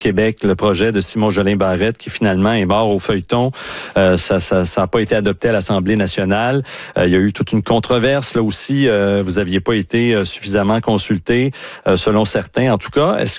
Québec, le projet de Simon Jolin Barrette qui finalement est mort au feuilleton. Ça n'a pas été adopté à l'Assemblée nationale. Il y a eu toute une controverse là aussi. Vous n'aviez pas été suffisamment consulté, selon certains en tout cas. Est-ce